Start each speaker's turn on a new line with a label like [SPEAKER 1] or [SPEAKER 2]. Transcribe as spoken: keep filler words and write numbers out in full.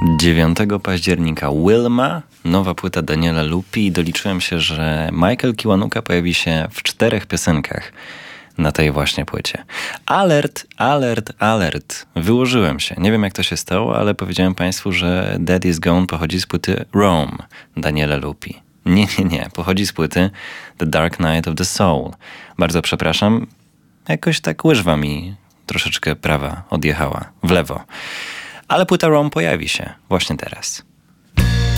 [SPEAKER 1] dziewiątego października Wilma, nowa płyta Daniela Lupi, i doliczyłem się, że Michael Kiwanuka pojawi się w czterech piosenkach na tej właśnie płycie. Alert, alert, alert. Wyłożyłem się. Nie wiem, jak to się stało, ale powiedziałem Państwu, że Daddy's Gone pochodzi z płyty Rome Daniela Lupi. Nie, nie, nie. Pochodzi z płyty The Dark Night of the Soul. Bardzo przepraszam. Jakoś tak łyżwa mi troszeczkę prawa odjechała w lewo. Ale płyta Rome pojawi się właśnie teraz.